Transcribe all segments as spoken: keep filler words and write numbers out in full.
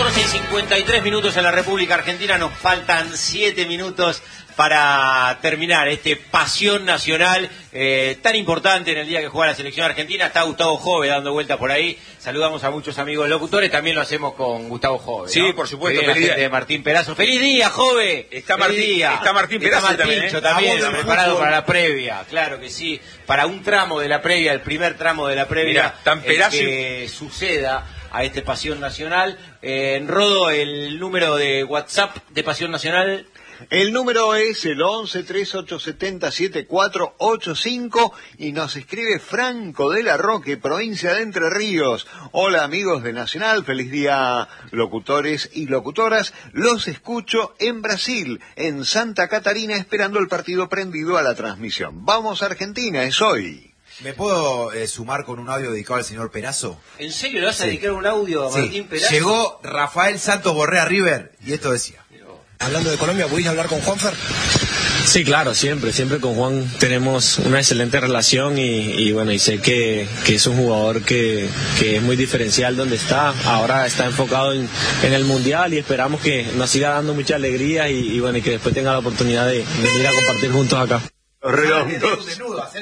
catorce y cincuenta y tres minutos en la República Argentina. Nos faltan siete minutos para terminar este Pasión Nacional eh, tan importante en el día que juega la selección argentina. Está Gustavo Jove dando vueltas por ahí. Saludamos a muchos amigos locutores. También lo hacemos con Gustavo Jove, sí, ¿no? por supuesto. Feliz día de Martín Perazo. ¡Feliz día, Jove! Está Martín, día. está Martín Perazo está Martíncho también, ¿eh? también, preparado para la previa. Claro que sí. Para un tramo de la previa, el primer tramo de la previa, Mirá, tan Perazo que suceda a este Pasión Nacional. Eh, Rodo, el número de WhatsApp de Pasión Nacional. El número es el once, treinta y ocho, setenta, setenta y cuatro ochenta y cinco y nos escribe Franco de la Roque, provincia de Entre Ríos. Hola amigos de Nacional, feliz día locutores y locutoras. Los escucho en Brasil, en Santa Catarina, esperando el partido prendido a la transmisión. Vamos a Argentina, es hoy. ¿Me puedo eh, sumar con un audio dedicado al señor Perazo? ¿En serio le vas a sí. dedicar un audio a sí. Martín Perazo? Llegó Rafael Santos Borré a River y esto decía. Hablando de Colombia, ¿pudiste hablar con Juanfer? Sí, claro, siempre, siempre con Juan tenemos una excelente relación y, y bueno, y sé que, que es un jugador que, que es muy diferencial donde está. Ahora está enfocado en, en el Mundial y esperamos que nos siga dando mucha alegría y, y bueno, y que después tenga la oportunidad de, de venir a compartir juntos acá. Redondos.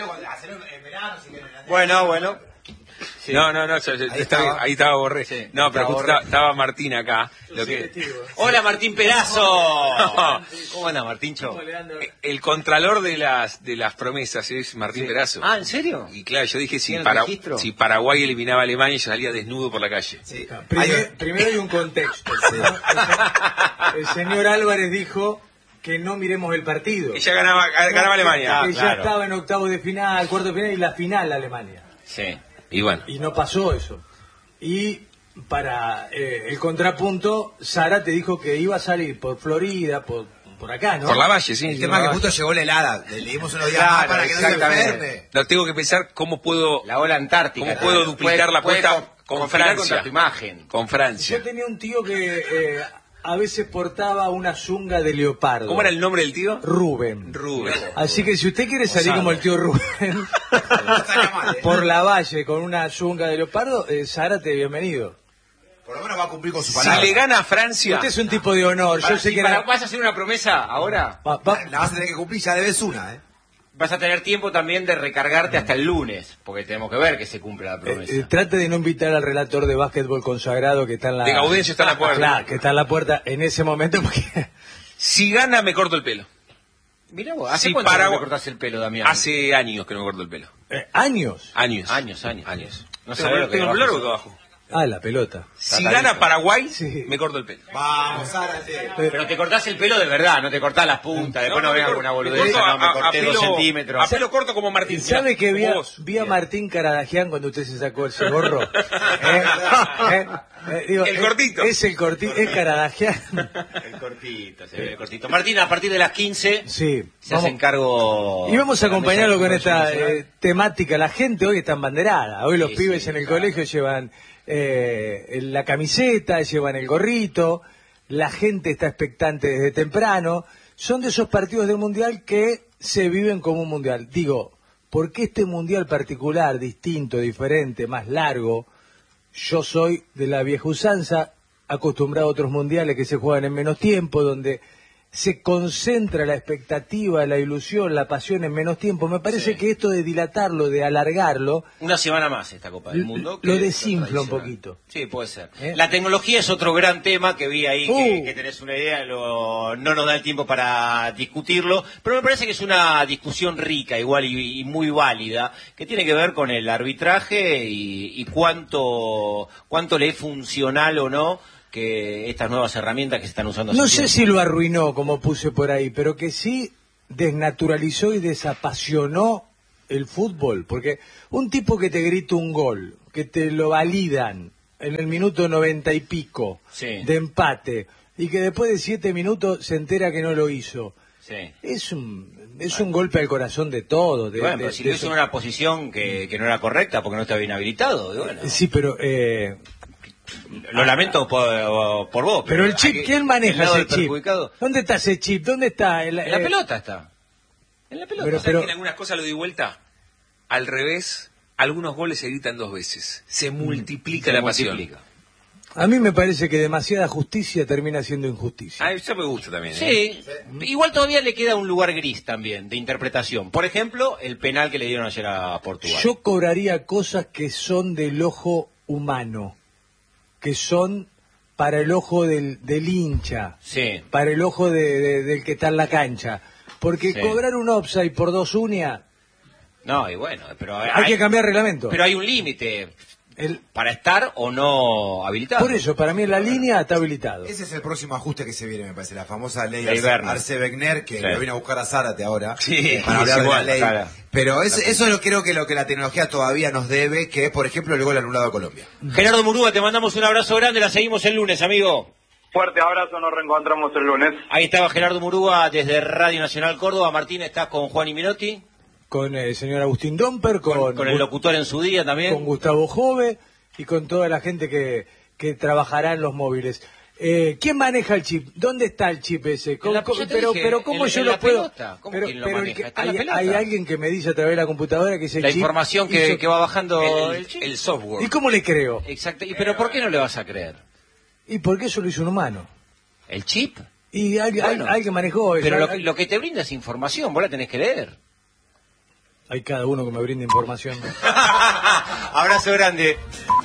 Bueno, bueno. Sí. No, no, no, ahí, está, estaba. ahí estaba Borré. Sí, no, pero justo estaba, estaba Martín acá. Lo que... Hola Martín Perazo. No. ¿Cómo anda Martíncho? El contralor de las de las promesas es Martín sí. Perazo. Ah, ¿en serio? Y claro, yo dije si, para, si Paraguay eliminaba a Alemania, yo salía desnudo por la calle. Sí. Primer, hay... Primero hay un contexto. Sí. El, el señor Álvarez dijo que no miremos el partido. Ella ganaba, ganaba Alemania. Que ah, ya claro. estaba en octavos de final, cuarto de final y la final Alemania. Sí. Y bueno. Y no pasó eso. Y para eh, el contrapunto, Sara te dijo que iba a salir por Florida, por, por acá, ¿no? Por la Valle, sí. El tema que justo llegó la helada. Le leímos unos días claro, más para que no se enferme. Lo tengo que pensar cómo puedo... La ola antártica. ¿Cómo puedo duplicar la apuesta con, con Francia? Contra tu imagen. Con Francia. Yo tenía un tío que... Eh, a veces portaba una zunga de leopardo. ¿Cómo era el nombre del tío? Rubén. Rubén. Así que si usted quiere salir Osado. como el tío Rubén, por la Valle con una zunga de leopardo, eh, Zárate, bienvenido. Por lo menos va a cumplir con su palabra. Si le gana a Francia... Usted es un tipo de honor. Para, Yo sé si que para, era... ¿Vas a hacer una promesa ahora? Va, va. La vas a tener que cumplir, ya debes una, ¿eh? Vas a tener tiempo también de recargarte hasta el lunes, porque tenemos que ver que se cumple la promesa. Eh, eh, trate de no invitar al relator de básquetbol consagrado que está en la... De Gaudencio está en la puerta. Claro, que está en la puerta en ese momento porque... Si gana, me corto el pelo. Mirá vos, ¿hace si cuánto para... que me cortás el pelo, Damián? Hace años que no me corto el pelo. Eh, ¿Años? Años. Años, años. Años. No sabés lo que tengo largo que abajo. Ah, la pelota. Si gana Paraguay, sí. me corto el pelo. Vamos, Zárate. Pero te cortás el pelo de verdad, no te cortás las puntas, después no, no vengas con una boludez, no, me corté a, a dos pelo, centímetros. A pelo corto como Martín. ¿Sabe que vi a, vi a Martín Caradagian cuando usted se sacó ese gorro? ¿Eh? ¿Eh? Eh, digo, el cortito. Es, es el cortito, es Caradagian. El cortito, se ve el cortito. Martín, a partir de las quince sí, se hace encargo. Y vamos a acompañarlo con esta eh, temática. La gente hoy está embanderada. Hoy los sí, pibes sí, en el claro. colegio llevan eh, la camiseta, llevan el gorrito. La gente está expectante desde temprano. Son de esos partidos del Mundial que se viven como un Mundial. Digo, ¿por qué este Mundial particular, distinto, diferente, más largo? Yo soy de la vieja usanza, acostumbrado a otros mundiales que se juegan en menos tiempo, donde se concentra la expectativa, la ilusión, la pasión en menos tiempo. Me parece sí. que esto de dilatarlo, de alargarlo... Una semana más esta Copa del Mundo. Lo desinfla un poquito. Sí, puede ser. ¿Eh? La tecnología es otro gran tema que vi ahí, uh. que, que tenés una idea, lo, no nos da el tiempo para discutirlo, pero me parece que es una discusión rica, igual y, y muy válida, que tiene que ver con el arbitraje y, y cuánto, cuánto le es funcional o no que estas nuevas herramientas que se están usando. No sé si lo arruinó, como puse por ahí, pero que sí desnaturalizó y desapasionó el fútbol. Porque un tipo que te grita un gol, que te lo validan en el minuto noventa y pico sí. de empate, y que después de siete minutos se entera que no lo hizo, sí. es un es un golpe al corazón de todo. De, bueno, de, pero si de lo hizo en una posición que, que no era correcta porque no está bien habilitado. Bueno. Sí, pero... Eh, Lo lamento por, por vos. Pero, pero el chip, ¿quién maneja ese chip? Perjudicado? ¿Dónde está ese chip? ¿Dónde está? En la, en la eh... pelota está. En la pelota. Pero, pero... que en algunas cosas lo di vuelta? Al revés, algunos goles se gritan dos veces. Se multiplica se la multiplica. pasión. A mí me parece que demasiada justicia termina siendo injusticia. Ah, eso me gusta también. Sí, ¿eh? igual todavía le queda un lugar gris también de interpretación. Por ejemplo, el penal que le dieron ayer a Portugal. Yo cobraría cosas que son del ojo humano, que son para el ojo del, del hincha, Sí. para el ojo de, de, del que está en la cancha. Porque Sí. cobrar un offside por dos uñas, No, y bueno, pero hay, hay que cambiar reglamento. pero hay un límite El- para estar o no habilitado. por eso, para mí en la línea está habilitado. Ese es el próximo ajuste que se viene, me parece, la famosa ley Ley Arce, Werner. Arce Wegner, que Sí. lo viene a buscar a Zárate ahora, Sí, eh, para hablar es de igual, la ley. claro. Pero es- eso es lo creo que lo que la tecnología todavía nos debe, que es, por ejemplo, el gol anulado a Colombia. Gerardo Murúa, te mandamos un abrazo grande, la seguimos el lunes, amigo. Fuerte abrazo, nos reencontramos el lunes. Ahí estaba Gerardo Murúa desde Radio Nacional Córdoba. Martín, ¿estás con Juan y Minotti? Con el señor Agustín Domper, con, Con, con el locutor en su día también. con Gustavo Jove y con toda la gente que, que trabajará en los móviles. Eh, ¿Quién maneja el chip? ¿Dónde está el chip ese? ¿Cómo- En la- cómo- ya te pero, dije, pero ¿cómo en- yo en lo la puedo? pelota. ¿Cómo pero, quién lo pero el maneja? que- Está en la hay, pelota. hay alguien que me dice a través de la computadora que ese La chip información que, hizo- que va bajando El, el chip. el software. ¿Y cómo le creo? Exacto. ¿Y pero por qué no le vas a creer? ¿Y por qué eso lo hizo un humano? ¿El chip? Y alguien, Bueno, alguien manejó eso. Pero lo, Hay- que- lo que te brinda es información, vos la tenés que leer. Hay cada uno que me brinda información. Abrazo grande.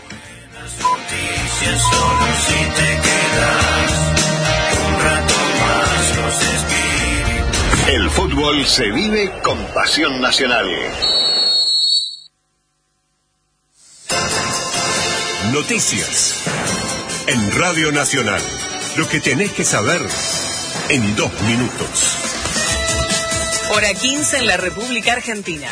El fútbol se vive con pasión nacional. Noticias. En Radio Nacional. Lo que tenés que saber en dos minutos. Hora quince en la República Argentina.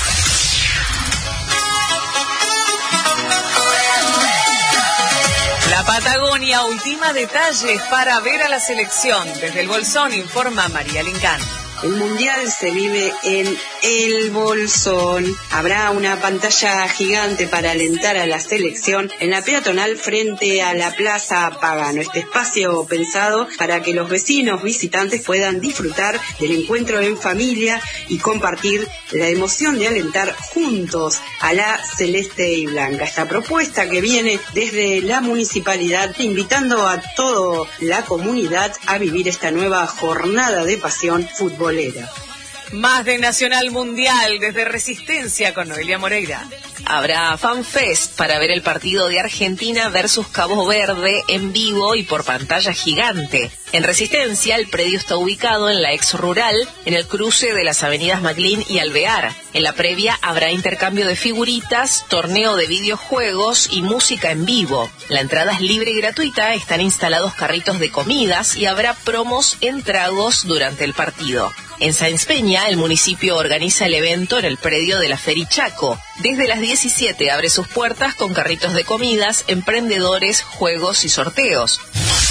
La Patagonia ultima detalles para ver a la selección. Desde el Bolsón informa María Lincán. El Mundial se vive en El Bolsón. Habrá una pantalla gigante para alentar a la selección en la peatonal frente a la Plaza Pagano. Este espacio pensado para que los vecinos visitantes puedan disfrutar del encuentro en familia y compartir la emoción de alentar juntos a la celeste y blanca. Esta propuesta que viene desde la municipalidad invitando a toda la comunidad a vivir esta nueva jornada de pasión futbolera. Más de Nacional Mundial desde Resistencia con Noelia Moreira. Habrá FanFest para ver el partido de Argentina versus Cabo Verde en vivo y por pantalla gigante. En Resistencia, el predio está ubicado en la ex rural, en el cruce de las avenidas Maclín y Alvear. En la previa habrá intercambio de figuritas, torneo de videojuegos y música en vivo. La entrada es libre y gratuita, están instalados carritos de comidas y habrá promos en tragos durante el partido. En Sáenz Peña, el municipio organiza el evento en el predio de la Ferichaco. Desde las diecisiete abre sus puertas con carritos de comidas, emprendedores, juegos y sorteos.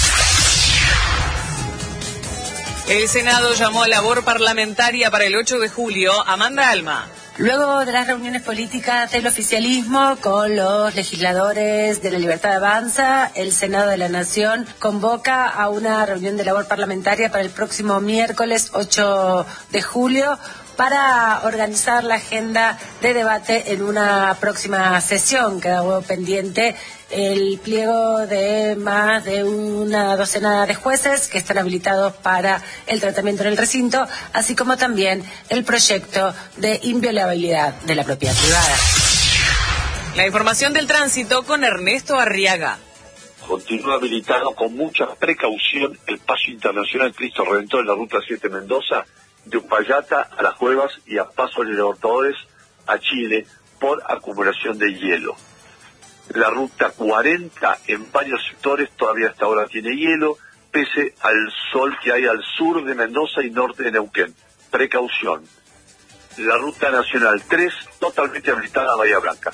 El Senado llamó a labor parlamentaria para el ocho de julio. Amanda Alma. Luego de las reuniones políticas del oficialismo con los legisladores de la Libertad Avanza, el Senado de la Nación convoca a una reunión de labor parlamentaria para el próximo miércoles ocho de julio para organizar la agenda de debate en una próxima sesión. Queda pendiente el pliego de más de una docena de jueces que están habilitados para el tratamiento en el recinto, así como también el proyecto de inviolabilidad de la propiedad privada. La información del tránsito con Ernesto Arriaga. Continúa habilitado con mucha precaución el paso internacional Cristo Redentor en la ruta siete Mendoza, de Uspallata a Las Cuevas y a Paso Libertadores a Chile por acumulación de hielo. La ruta cuarenta en varios sectores todavía hasta ahora tiene hielo, pese al sol que hay al sur de Mendoza y norte de Neuquén. Precaución. La ruta nacional tres totalmente habilitada a Bahía Blanca.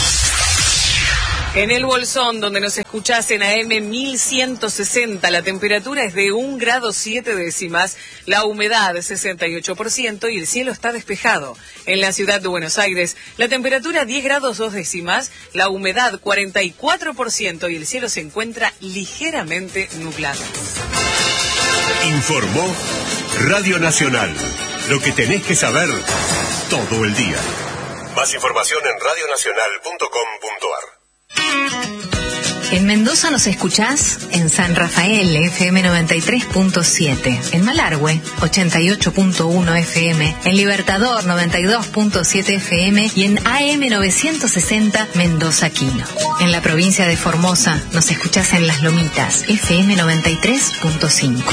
En el Bolsón, donde nos escuchás en A M mil ciento sesenta, la temperatura es de un grado siete décimas, la humedad sesenta y ocho por ciento y el cielo está despejado. En la ciudad de Buenos Aires, la temperatura diez grados dos décimas, la humedad cuarenta y cuatro por ciento y el cielo se encuentra ligeramente nublado. Informó Radio Nacional. Lo que tenés que saber todo el día. Más información en radio nacional punto com punto ar. En Mendoza nos escuchás en San Rafael, F M noventa y tres punto siete. En Malargüe, ochenta y ocho punto uno F M. En Libertador, noventa y dos punto siete F M. Y en A M novecientos sesenta, Mendoza Quino. En la provincia de Formosa nos escuchás en Las Lomitas, F M noventa y tres punto cinco.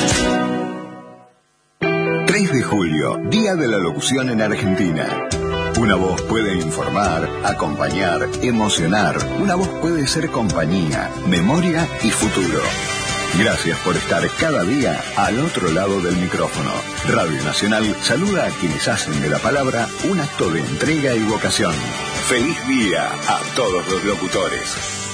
tres de julio, Día de la Locución en Argentina. Una voz puede informar, acompañar, emocionar. Una voz puede ser compañía, memoria y futuro. Gracias por estar cada día al otro lado del micrófono. Radio Nacional saluda a quienes hacen de la palabra un acto de entrega y vocación. ¡Feliz día a todos los locutores!